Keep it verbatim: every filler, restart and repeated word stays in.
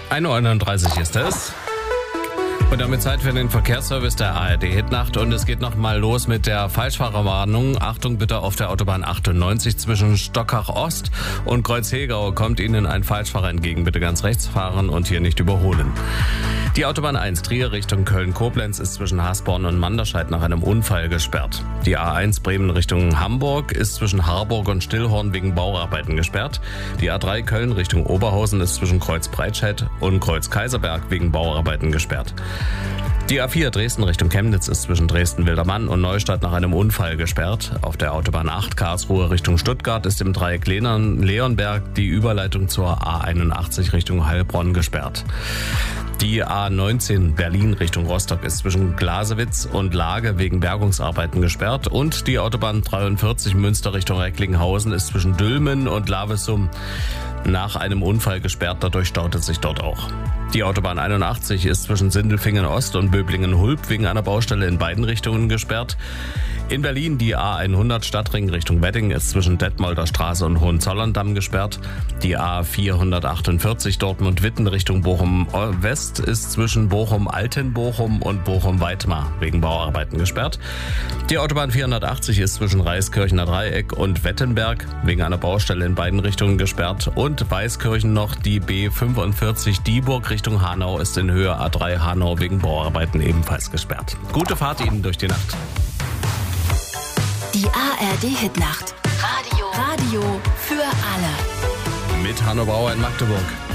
ein Uhr einunddreißig ist es. Und damit Zeit für den Verkehrsservice der A R D Hitnacht. Und es geht nochmal los mit der Falschfahrerwarnung. Achtung bitte, auf der Autobahn achtundneunzig zwischen Stockach Ost und Kreuzhegau kommt Ihnen ein Falschfahrer entgegen. Bitte ganz rechts fahren und hier nicht überholen. Die Autobahn eins Trier Richtung Köln-Koblenz ist zwischen Hasborn und Manderscheid nach einem Unfall gesperrt. Die A eins Bremen Richtung Hamburg ist zwischen Harburg und Stillhorn wegen Bauarbeiten gesperrt. Die A drei Köln Richtung Oberhausen ist zwischen Kreuz-Breitscheid und Kreuz-Kaiserberg wegen Bauarbeiten gesperrt. Die A vier Dresden Richtung Chemnitz ist zwischen Dresden-Wildermann und Neustadt nach einem Unfall gesperrt. Auf der Autobahn acht Karlsruhe Richtung Stuttgart ist im Dreieck Leonberg die Überleitung zur A einundachtzig Richtung Heilbronn gesperrt. Die A neunzehn Berlin Richtung Rostock ist zwischen Glasewitz und Lage wegen Bergungsarbeiten gesperrt. Und die Autobahn dreiundvierzig Münster Richtung Recklinghausen ist zwischen Dülmen und Lavesum nach einem Unfall gesperrt. Dadurch staut es sich dort auch. Die Autobahn einundachtzig ist zwischen Sindelfingen Ost und Böblingen-Hulb wegen einer Baustelle in beiden Richtungen gesperrt. In Berlin die A hundert Stadtring Richtung Wedding ist zwischen Detmolder Straße und Hohenzollern-Damm gesperrt. Die A vierhundertachtundvierzig Dortmund-Witten Richtung Bochum-West ist zwischen Bochum-Altenbochum und Bochum-Weitmar wegen Bauarbeiten gesperrt. Die Autobahn vierhundertachtzig ist zwischen Reiskirchener Dreieck und Wettenberg wegen einer Baustelle in beiden Richtungen gesperrt. Und Weißkirchen noch die B fünfundvierzig Dieburg Richtung Hanau ist in Höhe A drei Hanau wegen Bauarbeiten ebenfalls gesperrt. Gute Fahrt Ihnen durch die Nacht. Die A R D Hitnacht. Radio. Radio für alle. Mit Hanno Bauer in Magdeburg.